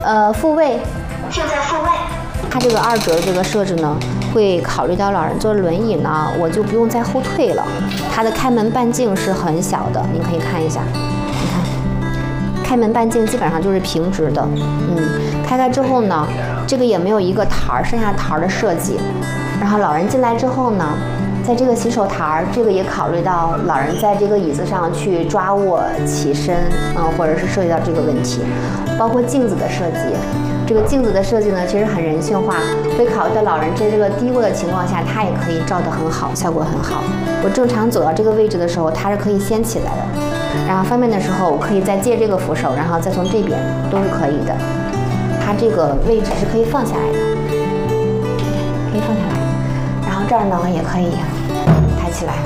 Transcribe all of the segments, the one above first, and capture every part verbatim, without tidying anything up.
呃，复位， 现在复位。 它这个二折的这个设置呢，会考虑到老人坐轮椅呢，我就不用再后退了。它的开门半径是很小的，您可以看一下，你看，开门半径基本上就是平直的。嗯，开开之后呢，这个也没有一个台儿，剩下台儿的设计。然后老人进来之后呢，在这个洗手台儿，这个也考虑到老人在这个椅子上去抓握起身，嗯，或者是涉及到这个问题，包括镜子的设计。这个镜子的设计呢，其实很人性化，会考虑到老人在这个低卧的情况下，它也可以照得很好，效果很好。我正常走到这个位置的时候，它是可以掀起来的，然后方便的时候，我可以再借这个扶手，然后再从这边都是可以的。它这个位置是可以放下来的，可以放下来。然后这儿呢也可以抬起来。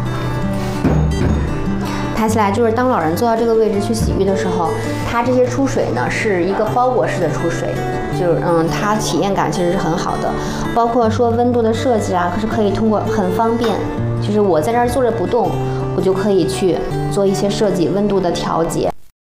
抬起来就是当老人坐到这个位置去洗浴的时候，它这些出水呢是一个包裹式的出水，就是嗯，它体验感其实是很好的。包括说温度的设计啊，可是可以通过很方便，就是我在这儿坐着不动，我就可以去做一些设计温度的调节。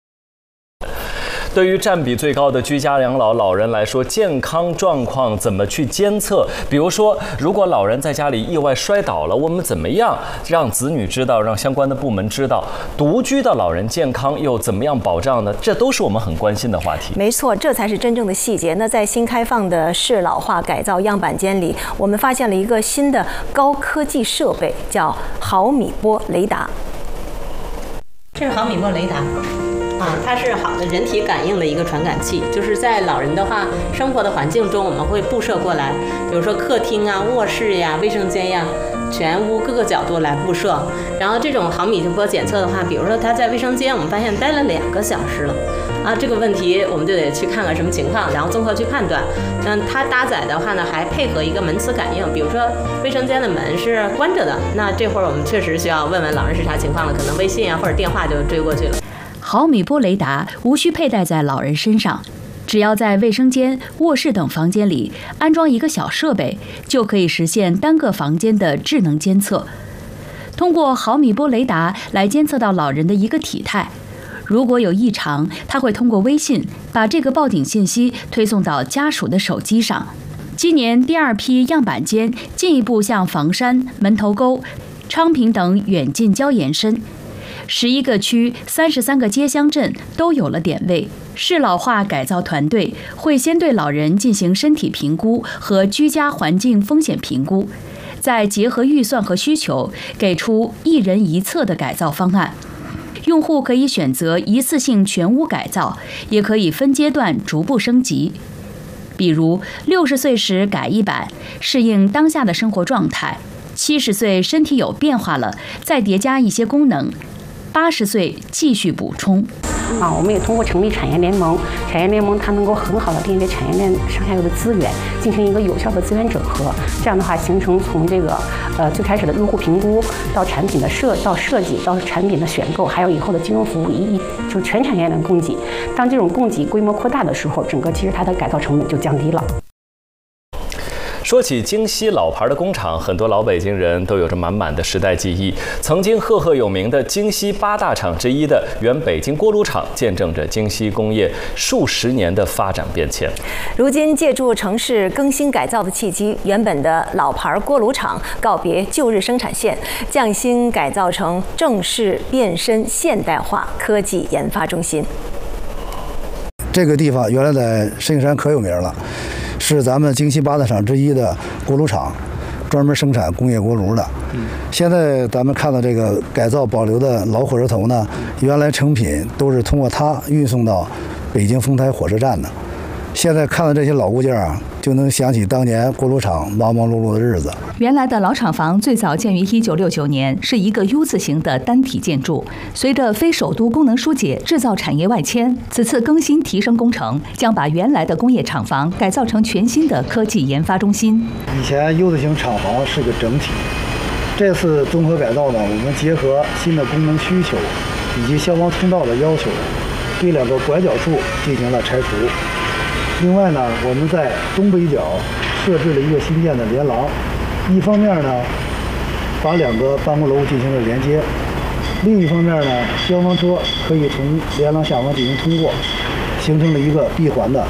对于占比最高的居家养老老人来说，健康状况怎么去监测？比如说，如果老人在家里意外摔倒了，我们怎么样让子女知道，让相关的部门知道？独居的老人健康又怎么样保障呢？这都是我们很关心的话题。 没错，这才是真正的细节。那在新开放的适老化改造样板间里，我们发现了一个新的高科技设备，叫毫米波雷达。 这是毫米波雷达。啊，它是好的人体感应的一个传感器，就是在老人的话生活的环境中，我们会布设过来，比如说客厅啊、卧室呀、卫生间呀，全屋各个角度来布设。然后这种毫米波检测的话，比如说他在卫生间，我们发现待了两个小时了，啊，这个问题我们就得去看看什么情况，然后综合去判断。那它搭载的话呢，还配合一个门磁感应，比如说卫生间的门是关着的，那这会儿我们确实需要问问老人是啥情况了，可能微信啊或者电话就追过去了。 毫米波雷达无需佩戴在老人身上，只要在卫生间、卧室等房间里安装一个小设备，就可以实现单个房间的智能监测。通过毫米波雷达来监测到老人的一个体态，如果有异常，它会通过微信把这个报警信息推送到家属的手机上。今年第二批样板间进一步向房山、门头沟、昌平等远近郊延伸。十一个区、三十三个街乡镇都有了点位。适老化改造团队会先对老人进行身体评估和居家环境风险评估，再结合预算和需求，给出一人一策的改造方案。用户可以选择一次性全屋改造，也可以分阶段逐步升级。比如六十岁时改一版，适应当下的生活状态；七十岁身体有变化了，再叠加一些功能。八十岁继续补充。 啊，我们也通过成立产业联盟，产业联盟它能够很好的链接产业链上下游的资源，进行一个有效的资源整合。这样的话，形成从这个呃最开始的入户评估到产品的设到设计到产品的选购，还有以后的金融服务，一一就是全产业链供给。当这种供给规模扩大的时候，整个其实它的改造成本就降低了。 说起京西老牌的工厂，很多老北京人都有着满满的时代记忆。曾经赫赫有名的京西八大厂之一的原北京锅炉厂，见证着京西工业数十年的发展变迁。 如今借助城市更新改造的契机，原本的老牌锅炉厂告别旧日生产线，匠心改造成正式变身现代化科技研发中心。 这个地方原来在石景山可有名了，是咱们京西八大厂之一的锅炉厂，专门生产工业锅炉的。现在咱们看到这个改造保留的老火车头呢，原来成品都是通过它运送到北京丰台火车站的。现在看到这些老物件啊，就能想起当年锅炉厂忙忙碌碌的日子。 原来的老厂房最早建于一九六九年，是一个 U 字形的单体建筑。随着非首都功能疏解、制造产业外迁，此次更新提升工程将把原来的工业厂房改造成全新的科技研发中心。 以前 U 字形厂房是个整体，这次综合改造呢，我们结合新的功能需求以及消防通道的要求，对两个拐角处进行了拆除。另外呢，我们在东北角设置了一个新建的连廊，一方面呢，把两个办公楼进行了连接；另一方面呢，消防车可以从连廊下方进行通过，形成了一个闭环的